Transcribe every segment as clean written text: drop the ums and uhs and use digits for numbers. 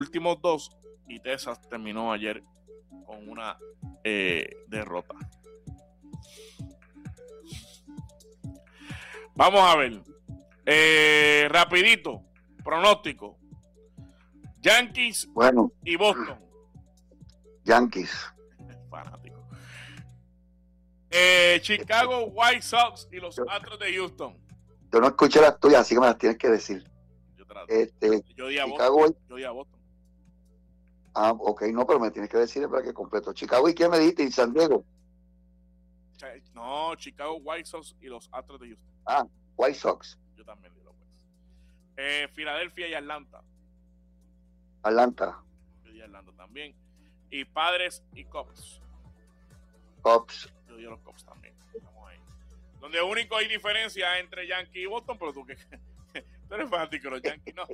últimos dos, y Texas terminó ayer con una derrota. Vamos a ver. Rapidito, pronóstico. Yankees y Boston. Yankees. Fanático. Chicago White Sox y los Astros de Houston. Yo no escuché las tuyas, así que me las tienes que decir. Yo di a Boston. Yo di a Boston. Ah, ok, no, pero me tienes que decir para que completo. Chicago, ¿y qué me diste? ¿Y San Diego? No, Chicago White Sox y los Astros de Houston. Ah, White Sox. Yo también di los White Sox. Filadelfia y Atlanta. Atlanta. Yo di Atlanta también. Y Padres y Cubs. Cubs. Yo di a los Cubs también. Estamos ahí. Donde único hay diferencia entre Yankees y Boston, pero tú eres fanático de los Yankees, no.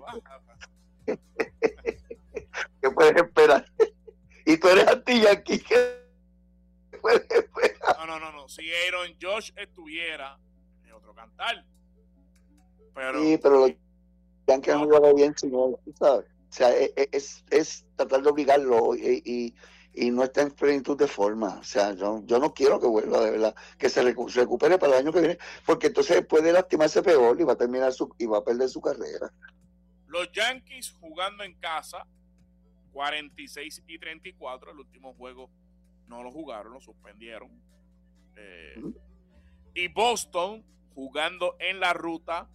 ¿Qué puedes esperar? Y tú eres anti-Yankee. ¿Qué puedes esperar? No. Si Aaron Josh estuviera, es otro cantar. Pero, sí, pero los Yankees han jugado bien, señor, ¿sabes? O sea, es tratar de obligarlo y no está en plenitud de forma. O sea, yo no quiero que vuelva, de verdad, que se recupere para el año que viene, porque entonces puede lastimarse peor y va a terminar y va a perder su carrera. Los Yankees jugando en casa, 46-34, el último juego no lo jugaron, lo suspendieron. Y Boston jugando en la ruta,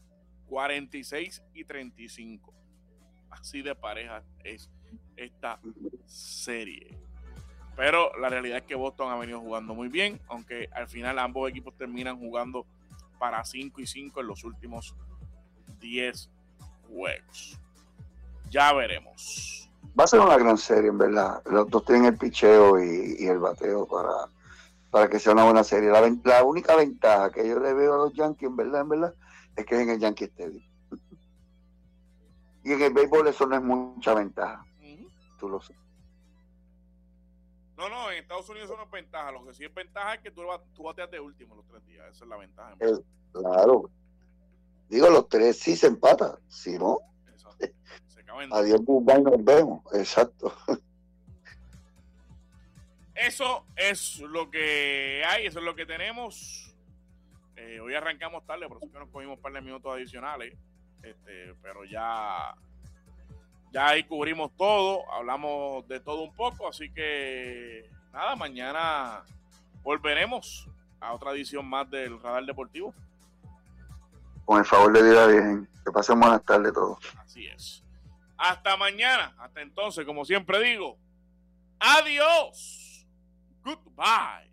46-35. Así de pareja es esta serie. Pero la realidad es que Boston ha venido jugando muy bien, aunque al final ambos equipos terminan jugando para 5-5 en los últimos 10 juegos. Ya veremos. Va a ser una gran serie, en verdad. Los dos tienen el picheo y el bateo para que sea una buena serie. La única ventaja que yo le veo a los Yankees, en verdad, es que es en el Yankee Stadium. Y en el béisbol eso no es mucha ventaja. Tú lo sabes. No, en Estados Unidos eso no es ventaja. Lo que sí es ventaja es que tú bateas de último los 3 días. Esa es la ventaja. Claro. Digo, los 3 sí se empatan. Si no, adiós, goodbye, nos vemos. Exacto. Eso es lo que hay, eso es lo que tenemos. Hoy arrancamos tarde, por eso que nos cogimos un par de minutos adicionales. Pero ya ahí cubrimos todo, hablamos de todo un poco, así que nada, mañana volveremos a otra edición más del Radar Deportivo. Con el favor de Dios, Virgen. Que pasen buenas tardes todos. Así es. Hasta mañana, hasta entonces, como siempre digo, adiós. Goodbye.